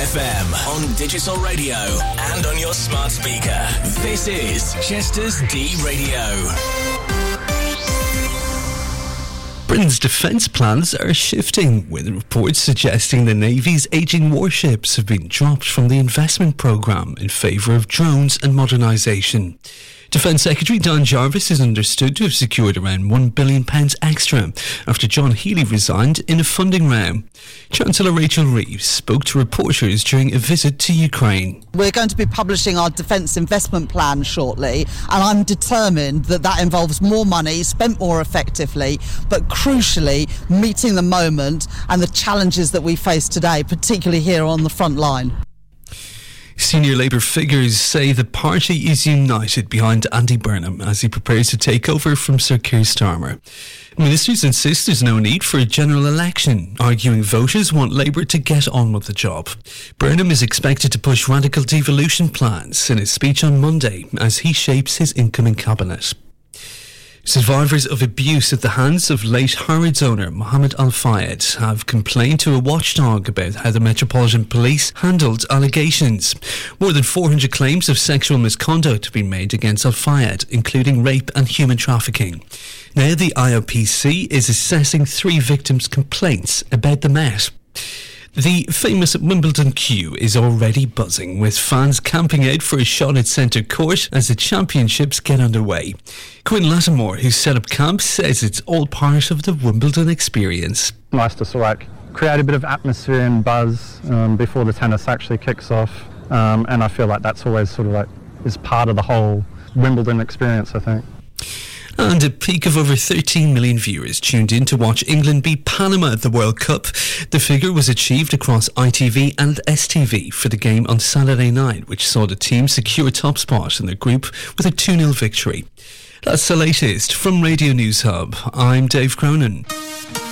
FM on digital radio and on your smart speaker. This is Chester's D Radio. Britain's defence plans are shifting, with reports suggesting the Navy's ageing warships have been dropped from the investment programme in favour of drones and modernisation. Defence Secretary Dan Jarvis is understood to have secured around £1 billion extra after John Healey resigned in a funding round. Chancellor Rachel Reeves spoke to reporters during a visit to Ukraine. We're going to be publishing our defence investment plan shortly, and I'm determined that involves more money, spent more effectively, but crucially meeting the moment and the challenges that we face today, particularly here on the front line. Senior Labour figures say the party is united behind Andy Burnham as he prepares to take over from Sir Keir Starmer. Ministers insist there's no need for a general election, arguing voters want Labour to get on with the job. Burnham is expected to push radical devolution plans in his speech on Monday as he shapes his incoming cabinet. Survivors of abuse at the hands of late Harrods owner Mohammed Al Fayed have complained to a watchdog about how the Metropolitan Police handled allegations. More than 400 claims of sexual misconduct have been made against Al Fayed, including rape and human trafficking. Now the IOPC is assessing 3 victims' complaints about the Met. The famous Wimbledon queue is already buzzing, with fans camping out for a shot at centre court as the championships get underway. Quinn Lattimore, who set up camp, says it's all part of the Wimbledon experience. Nice to sort of create a bit of atmosphere and buzz before the tennis actually kicks off, and I feel like that's always sort of is part of the whole Wimbledon experience, I think. And a peak of over 13 million viewers tuned in to watch England beat Panama at the World Cup. The figure was achieved across ITV and STV for the game on Saturday night, which saw the team secure top spot in their group with a 2-0 victory. That's the latest from Radio News Hub. I'm Dave Cronin.